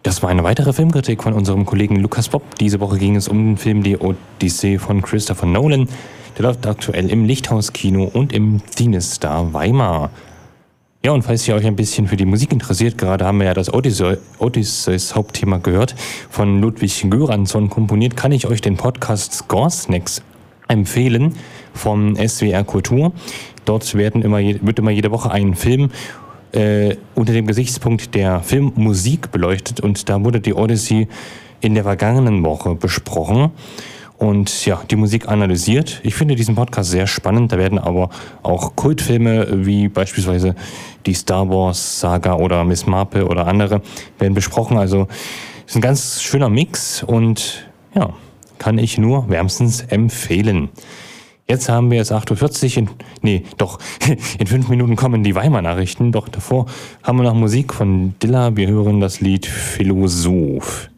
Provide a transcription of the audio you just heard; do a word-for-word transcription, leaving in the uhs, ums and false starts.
Das war eine weitere Filmkritik von unserem Kollegen Lukas Bob. Diese Woche ging es um den Film Die Odyssee von Christopher Nolan. Der läuft aktuell im Lichthaus-Kino und im Cinestar Weimar. Ja, und falls ihr euch ein bisschen für die Musik interessiert, gerade haben wir ja das Odyssey, Odysseus Hauptthema gehört, von Ludwig Göransson komponiert, kann ich euch den Podcast Score Snacks empfehlen vom S W R Kultur. Dort werden immer, wird immer jede Woche ein Film Äh, unter dem Gesichtspunkt der Filmmusik beleuchtet, und da wurde die Odyssey in der vergangenen Woche besprochen und ja, die Musik analysiert. Ich finde diesen Podcast sehr spannend, da werden aber auch Kultfilme wie beispielsweise die Star Wars Saga oder Miss Marple oder andere werden besprochen, also ist ein ganz schöner Mix und ja, kann ich nur wärmstens empfehlen. Jetzt haben wir es acht Uhr vierzig, in, nee, doch, in fünf Minuten kommen die Weimar-Nachrichten, doch davor haben wir noch Musik von Dilla, wir hören das Lied Philosoph.